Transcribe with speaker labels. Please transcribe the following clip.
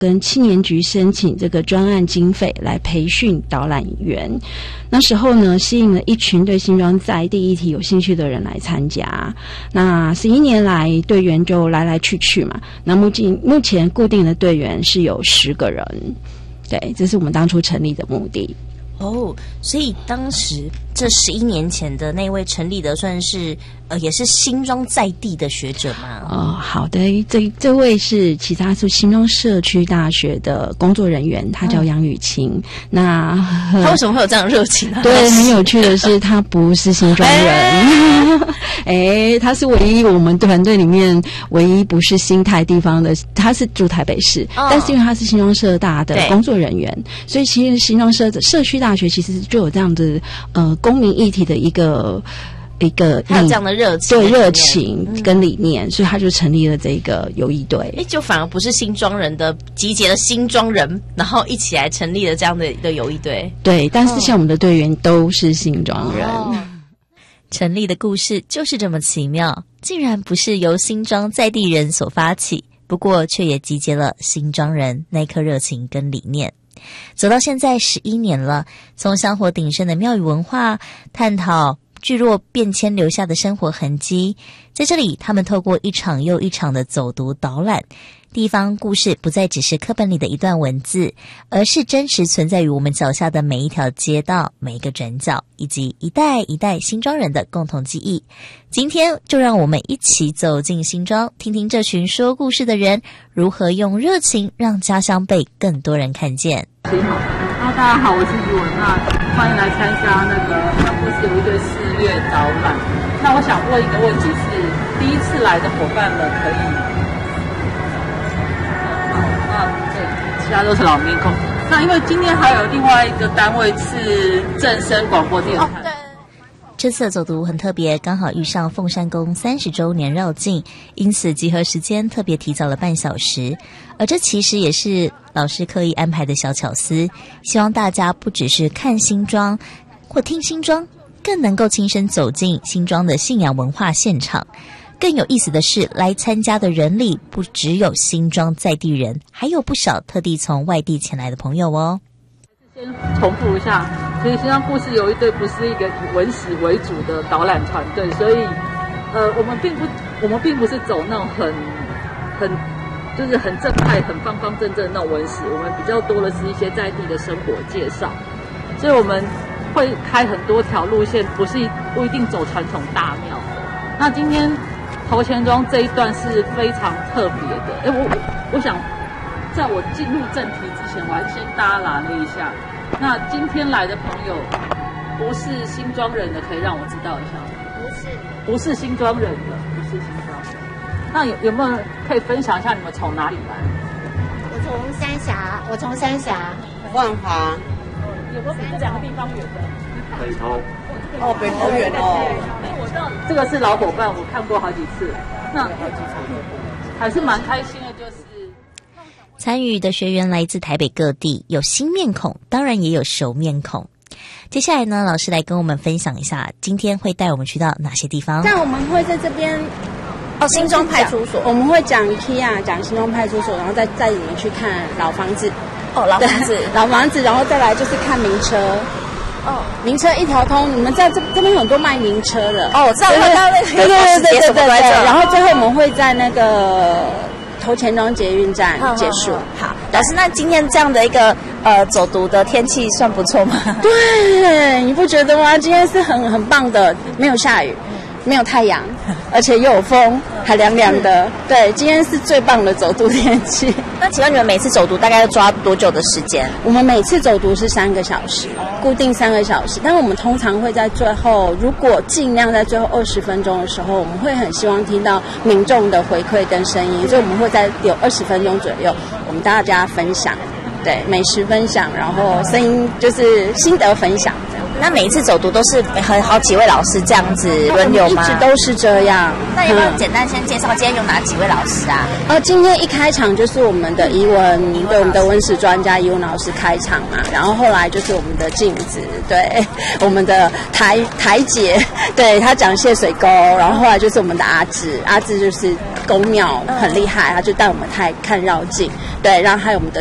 Speaker 1: 跟青年局申请这个专案经费来培训导览员。那时候呢，吸引了一群对新庄在地议题有兴趣的人来参加。那11年来，队员就来来去去嘛。那目前固定的队员是有10个人。对，这是我们当初成立的目的。
Speaker 2: 哦，所以当时这11年前的那位陈立德算是也是新庄在地的学者吗？
Speaker 1: 好的，这位是他是新庄社区大学的工作人员，他叫杨雨晴。那
Speaker 2: 他为什么会有这样的热情呢？
Speaker 1: 对，很有趣的是，他不是新庄人，他是唯一我们团队里面唯一不是新台地方的，他是住台北市，但是因为他是新庄社大的工作人员，所以其实新庄社区大学其实就有这样的公民议题的一个还有这样的热情，对，热情跟理念，所以他就成立了这个友谊队。
Speaker 2: 就反而不是新庄人的集结了新庄人，然后一起来成立了这样的友谊队。
Speaker 1: 对，但是像我们的队员都是新庄人。
Speaker 2: 成立的故事就是这么奇妙，竟然不是由新庄在地人所发起，不过却也集结了新庄人那颗热情跟理念。走到现在11年了，从香火鼎盛的庙宇文化探讨聚落变迁留下的生活痕迹，在这里他们透过一场又一场的走读导览，地方故事不再只是课本里的一段文字，而是真实存在于我们脚下的每一条街道、每一个转角，以及一代一代新庄人的共同记忆。今天就让我们一起走进新庄，听听这群说故事的人如何用热情让家乡被更多人看见。
Speaker 3: 大家好，我是于文，欢迎来参加那个故事有一对4月导览。那我想问一个问题是，第一次来的伙伴们可以，对，其他都是老面孔。那因为今天还有另外一个单位是正声广播电台。对。
Speaker 2: 这次的走读很特别，刚好遇上凤山宫30周年绕境，因此集合时间特别提早了半小时。而这其实也是老师刻意安排的小巧思，希望大家不只是看新庄或听新庄，更能够亲身走进新庄的信仰文化现场。更有意思的是，来参加的人里不只有新庄在地人，还有不少特地从外地前来的朋友哦。
Speaker 3: 先重复一下，其实新庄故事有一队不是一个以文史为主的导览团队，所以我们并不是走那种就是很正派、很方方正正的那种文史，我们比较多的是一些在地的生活介绍，所以我们会开很多条路线，不一定走传统大庙。那今天头前庄这一段是非常特别的，我想在我进入正题之前，我还先搭拉了一下。那今天来的朋友不是新庄人的，可以让我知道一下吗？不是新庄人的，不是新庄人。那有没有可以分享一下你们从哪里来？
Speaker 4: 我从三峡，万华。
Speaker 3: 有没有比这2个地方远的？
Speaker 4: 北投。哦，北投远哦。
Speaker 3: 我知道这个是老伙伴，我看过好几次。那还是蛮开心的，就是
Speaker 2: 参与的学员来自台北各地，有新面孔，当然也有熟面孔。接下来呢，老师来跟我们分享一下，今天会带我们去到哪些地方？
Speaker 1: 那我们会在这边
Speaker 2: 新庄派出所，
Speaker 1: 我们会讲 IKEA， 讲新庄派出所，然后再带你去看老房子。
Speaker 2: 老房子，
Speaker 1: 老房子，然后再来就是看名车。名车一条通，你们在这边很多卖名车的。
Speaker 2: 我知道，
Speaker 1: 对。然后最后我们会在那个头前庄捷运站结束。
Speaker 2: 好，老师，那今天这样的一个走读的天气算不错吗？
Speaker 1: 对，你不觉得吗？今天是很棒的，没有下雨，没有太阳，而且又有风，还凉凉的。对，今天是最棒的走读天气。
Speaker 2: 那请问你们每次走读大概要抓多久的时间？
Speaker 1: 我们每次走读是3个小时，固定3个小时。但是我们通常会在最后，如果尽量在最后20分钟的时候，我们会很希望听到民众的回馈跟声音，所以我们会在有20分钟左右，我们大家分享，对，美食分享，然后声音就是心得分享这样。
Speaker 2: 那每一次走读都是好几位老师这样子轮流吗？
Speaker 1: 一直都是这样。
Speaker 2: 那有没有简单先介绍今天有哪几位老师啊？
Speaker 1: 今天一开场就是我们的怡文，对，我们的文史专家怡文老师开场嘛，然后后来就是我们的镜子，对，我们的台姐，对，她讲谢水沟，然后后来就是我们的阿志就是
Speaker 5: 公庙很厉害，他就带我们看绕境，对，然后还有我们的